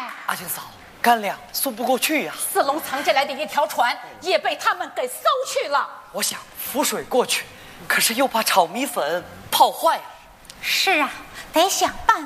阿金嫂，干粮送不过去呀。 四龙藏进来的一条船也被他们给搜去了。 我想浮水过去，可是又怕炒米粉泡坏了。 是啊，得想办法。